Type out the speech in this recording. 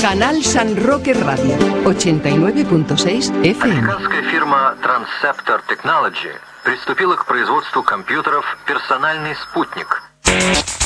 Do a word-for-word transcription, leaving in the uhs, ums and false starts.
Canal San Roque Radio, ochenta y nueve punto seis эф эм. Американская фирма Transceptor Technology приступила к производству компьютеров «Персональный спутник».